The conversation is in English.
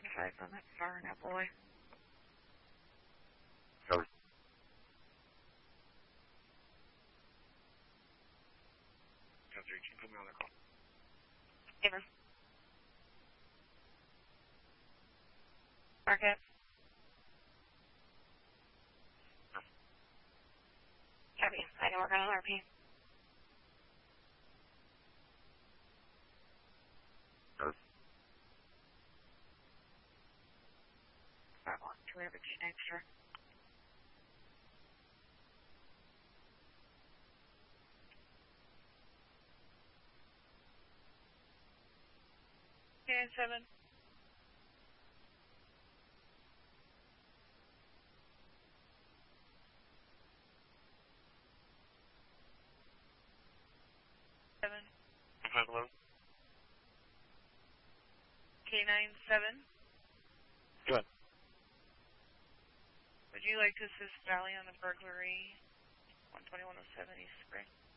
5 on that far now, boy. Cover. Can you put me on the call? Amen. Market. Copy. I can work on an RP. Cover. 5-1, 2 average extra. Okay, 7. Hello. K97. Good. Would you like to assist Valley on the burglary? 12107 East Spring.